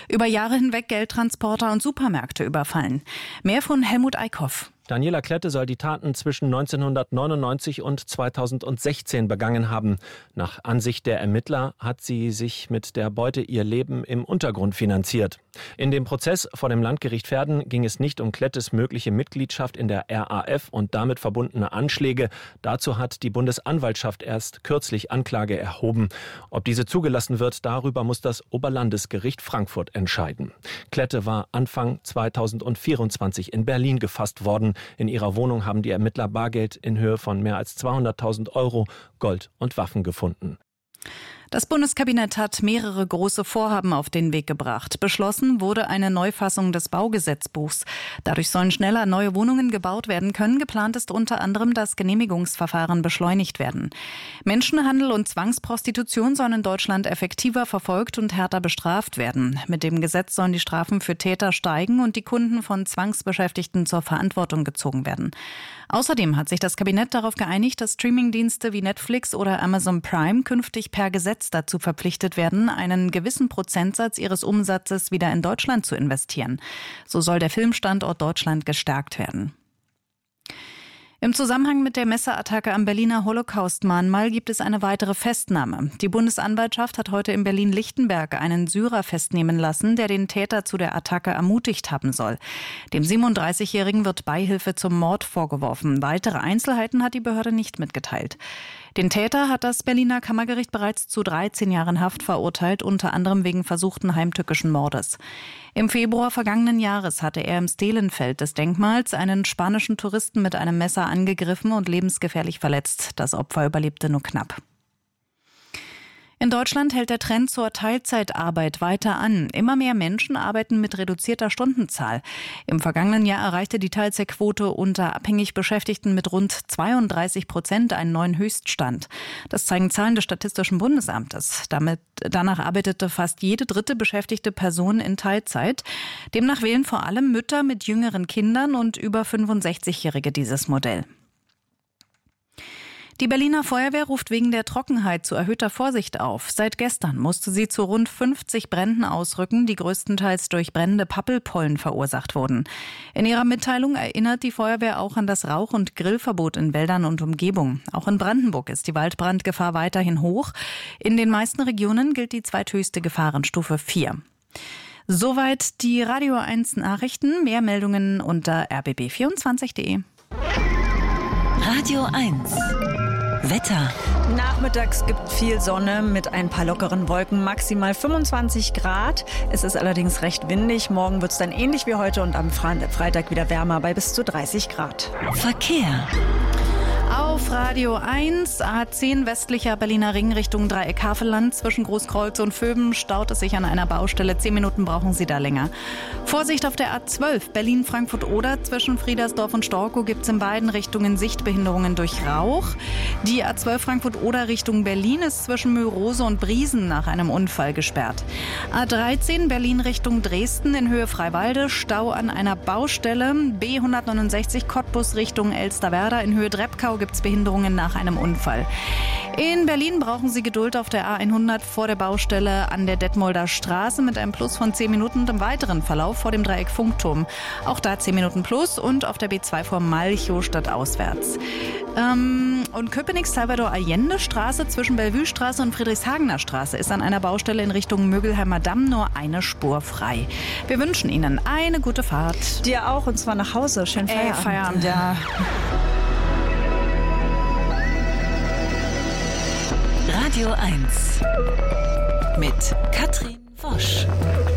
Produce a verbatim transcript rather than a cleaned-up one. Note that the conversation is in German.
über Jahre hinweg Geldtransporter und Supermärkte überfallen. Mehr von Helmut Eickhoff. Daniela Klette soll die Taten zwischen neunzehnhundertneunundneunzig und zweitausendsechzehn begangen haben. Nach Ansicht der Ermittler hat sie sich mit der Beute ihr Leben im Untergrund finanziert. In dem Prozess vor dem Landgericht Verden ging es nicht um Klettes mögliche Mitgliedschaft in der R A F und damit verbundene Anschläge. Dazu hat die Bundesanwaltschaft erst kürzlich Anklage erhoben. Ob diese zugelassen wird, darüber muss das Oberlandesgericht Frankfurt entscheiden. Klette war Anfang zweitausendvierundzwanzig in Berlin gefasst worden. In ihrer Wohnung haben die Ermittler Bargeld in Höhe von mehr als zweihunderttausend Euro, Gold und Waffen gefunden. Das Bundeskabinett hat mehrere große Vorhaben auf den Weg gebracht. Beschlossen wurde eine Neufassung des Baugesetzbuchs. Dadurch sollen schneller neue Wohnungen gebaut werden können. Geplant ist unter anderem, dass Genehmigungsverfahren beschleunigt werden. Menschenhandel und Zwangsprostitution sollen in Deutschland effektiver verfolgt und härter bestraft werden. Mit dem Gesetz sollen die Strafen für Täter steigen und die Kunden von Zwangsbeschäftigten zur Verantwortung gezogen werden. Außerdem hat sich das Kabinett darauf geeinigt, dass Streamingdienste wie Netflix oder Amazon Prime künftig per Gesetz dazu verpflichtet werden, einen gewissen Prozentsatz ihres Umsatzes wieder in Deutschland zu investieren. So soll der Filmstandort Deutschland gestärkt werden. Im Zusammenhang mit der Messerattacke am Berliner Holocaust-Mahnmal gibt es eine weitere Festnahme. Die Bundesanwaltschaft hat heute in Berlin-Lichtenberg einen Syrer festnehmen lassen, der den Täter zu der Attacke ermutigt haben soll. Dem siebenunddreißigjährigen wird Beihilfe zum Mord vorgeworfen. Weitere Einzelheiten hat die Behörde nicht mitgeteilt. Den Täter hat das Berliner Kammergericht bereits zu dreizehn Jahren Haft verurteilt, unter anderem wegen versuchten heimtückischen Mordes. Im Februar vergangenen Jahres hatte er im Stelenfeld des Denkmals einen spanischen Touristen mit einem Messer angegriffen und lebensgefährlich verletzt. Das Opfer überlebte nur knapp. In Deutschland hält der Trend zur Teilzeitarbeit weiter an. Immer mehr Menschen arbeiten mit reduzierter Stundenzahl. Im vergangenen Jahr erreichte die Teilzeitquote unter abhängig Beschäftigten mit rund zweiunddreißig Prozent einen neuen Höchststand. Das zeigen Zahlen des Statistischen Bundesamtes. Damit, danach arbeitete fast jede dritte beschäftigte Person in Teilzeit. Demnach wählen vor allem Mütter mit jüngeren Kindern und über fünfundsechzigjährige dieses Modell. Die Berliner Feuerwehr ruft wegen der Trockenheit zu erhöhter Vorsicht auf. Seit gestern musste sie zu rund fünfzig Bränden ausrücken, die größtenteils durch brennende Pappelpollen verursacht wurden. In ihrer Mitteilung erinnert die Feuerwehr auch an das Rauch- und Grillverbot in Wäldern und Umgebung. Auch in Brandenburg ist die Waldbrandgefahr weiterhin hoch. In den meisten Regionen gilt die zweithöchste Gefahrenstufe vier. Soweit die Radio eins Nachrichten. Mehr Meldungen unter r b b vierundzwanzig punkt d e. Radio eins Wetter. Nachmittags gibt viel Sonne mit ein paar lockeren Wolken, maximal fünfundzwanzig Grad. Es ist allerdings recht windig. Morgen wird es dann ähnlich wie heute und am Freitag wieder wärmer bei bis zu dreißig Grad. Verkehr. Auf Radio eins, A zehn westlicher Berliner Ring Richtung Dreieck-Havelland. Zwischen Großkreuz und Vöben staut es sich an einer Baustelle. Zehn Minuten brauchen Sie da länger. Vorsicht auf der A zwölf Berlin-Frankfurt-Oder. Zwischen Friedersdorf und Storkow gibt es in beiden Richtungen Sichtbehinderungen durch Rauch. Die A zwölf Frankfurt-Oder Richtung Berlin ist zwischen Mörose und Briesen nach einem Unfall gesperrt. A dreizehn Berlin Richtung Dresden in Höhe Freiwalde. Stau an einer Baustelle. B hundertneunundsechzig Cottbus Richtung Elsterwerda in Höhe Dreppkau gibt es Behinderungen nach einem Unfall. In Berlin brauchen Sie Geduld auf der A hundert vor der Baustelle an der Detmolder Straße mit einem Plus von zehn Minuten und im weiteren Verlauf vor dem Dreieck Funkturm. Auch da zehn Minuten plus und auf der B zwei vor Malchow stadtauswärts. Ähm, und Köpenick-Salvador-Allende Straße zwischen Bellevue-Straße und Friedrichshagener Straße ist an einer Baustelle in Richtung Mögelheimer Damm nur eine Spur frei. Wir wünschen Ihnen eine gute Fahrt. Dir auch, und zwar nach Hause. Schönen Feierabend. Ey, Feierabend, ja. Radio eins mit Katrin Wosch.